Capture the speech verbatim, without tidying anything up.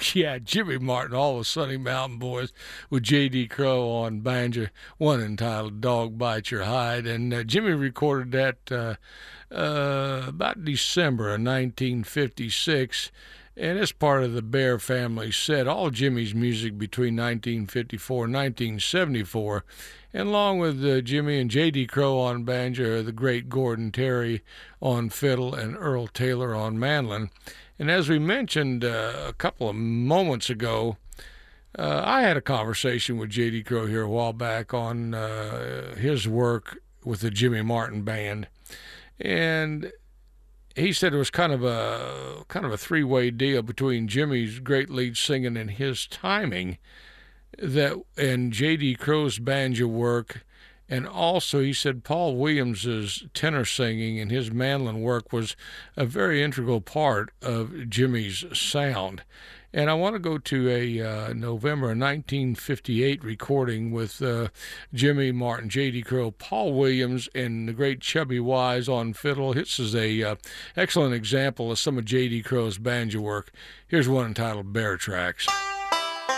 Yeah, Jimmy Martin, all the Sunny Mountain Boys with J D. Crowe on banjo, one entitled Dog Bite Your Hide. And uh, Jimmy recorded that uh, uh, about December of nineteen fifty-six. And it's part of the Bear family set. All Jimmy's music between nineteen fifty-four and nineteen seventy-four. And along with uh, Jimmy and J D. Crowe on banjo, the great Gordon Terry on fiddle, and Earl Taylor on mandolin. And as we mentioned uh, a couple of moments ago, uh, I had a conversation with J D. Crowe here a while back on uh, his work with the Jimmy Martin Band. And he said it was kind of a kind of a three-way deal between Jimmy's great lead singing and his timing, that and J D. Crowe's banjo work, and also he said Paul Williams's tenor singing and his mandolin work was a very integral part of Jimmy's sound. And I want to go to a uh, November nineteen fifty-eight recording with uh, Jimmy Martin, J D. Crowe, Paul Williams, and the great Chubby Wise on fiddle. This is a uh, excellent example of some of J D. Crowe's banjo work. Here's one entitled Bear Tracks.